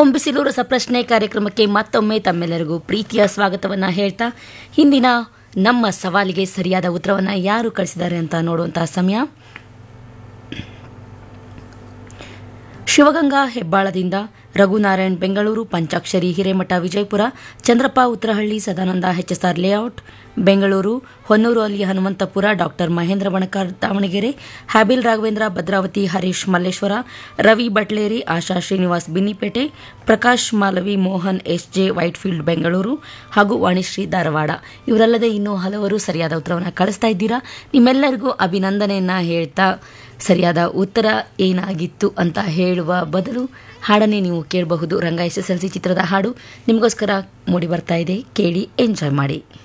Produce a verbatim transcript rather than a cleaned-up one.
ಹೊಂಬಿಸಿಲು ರಸಪ್ರಶ್ನೆ ಕಾರ್ಯಕ್ರಮಕ್ಕೆ ಮತ್ತೊಮ್ಮೆ ತಮ್ಮೆಲ್ಲರಿಗೂ ಪ್ರೀತಿಯ ಸ್ವಾಗತವನ್ನು ಹೇಳ್ತಾ ಹಿಂದಿನ ನಮ್ಮ ಸವಾಲಿಗೆ ಸರಿಯಾದ ಉತ್ತರವನ್ನು ಯಾರು ಕಳಿಸಿದ್ದಾರೆ ಅಂತ ನೋಡುವಂತಹ ಸಮಯ. ಶಿವಗಂಗಾ ಹೆಬ್ಬಾಳದಿಂದ ರಘುನಾರಾಯಣ್ ಬೆಂಗಳೂರು, ಪಂಚಾಕ್ಷರಿ Hiremath Vijayapura, Chandrappa Uttarahalli, Sadananda HSR layout Bengaluru, Honnur Ali Hanumanthapura, doctor Mahendra Banakar Davanagere, ಹ್ಯಾಬಿಲ್ Raghavendra Bhadravati, Harish Malleshwara, Ravi Batleri, ಆಶಾ ಶ್ರೀನಿವಾಸ್ ಬಿನ್ನಿಪೇಟೆ, ಪ್ರಕಾಶ್ ಮಾಲವಿ, ಮೋಹನ್ ಎಸ್ ಜೆ ವೈಟ್ಫೀಲ್ಡ್ ಬೆಂಗಳೂರು ಹಾಗೂ ವಾಣಿಶ್ರೀ ಧಾರವಾಡ. ಇವರಲ್ಲದೆ ಇನ್ನೂ ಹಲವರು ಸರಿಯಾದ ಉತ್ತರವನ್ನು ಕಳಿಸ್ತಾ ಇದ್ದೀರಾ. ನಿಮ್ಮೆಲ್ಲರಿಗೂ ಅಭಿನಂದನೆಯನ್ನ ಹೇಳ್ತಾ ಸರಿಯಾದ ಉತ್ತರ ಏನಾಗಿತ್ತು ಅಂತ ಹೇಳುವ ಬದಲು ಹಾಡನ್ನೇ ನೀವು ಕೇಳಬಹುದು. ರಂಗ ಎಸ್ ಎಸ್ ಎಲ್ ಸಿ ಚಿತ್ರದ ಹಾಡು ನಿಮಗೋಸ್ಕರ ಮೂಡಿ ಬರ್ತಾ ಇದೆ, ಕೇಳಿ ಎಂಜಾಯ್ ಮಾಡಿ.